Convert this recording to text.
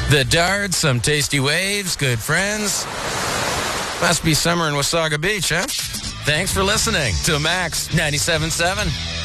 The darts, some tasty waves, good friends. Must be summer in Wasaga Beach, huh? Thanks for listening to Max 97.7.